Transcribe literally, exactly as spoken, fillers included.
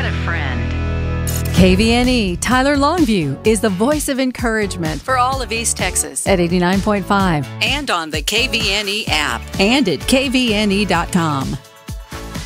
a friend. K V N E Tyler Longview is the voice of encouragement for all of East Texas at eighty-nine point five And on the K V N E app. and at K V N E dot com.